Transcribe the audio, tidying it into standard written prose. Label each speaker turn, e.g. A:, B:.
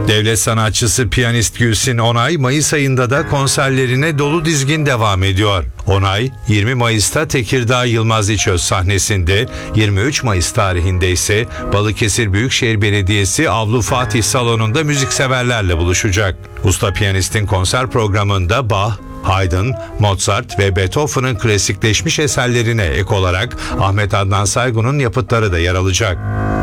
A: Devlet sanatçısı piyanist Gülsin Onay, Mayıs ayında da konserlerine dolu dizgin devam ediyor. Onay, 20 Mayıs'ta Tekirdağ Yılmaz İçöz sahnesinde, 23 Mayıs tarihinde ise Balıkesir Büyükşehir Belediyesi Avlu Fatih Salonu'nda müzikseverlerle buluşacak. Usta piyanistin konser programında Bach, Haydn, Mozart ve Beethoven'ın klasikleşmiş eserlerine ek olarak Ahmet Adnan Saygun'un yapıtları da yer alacak.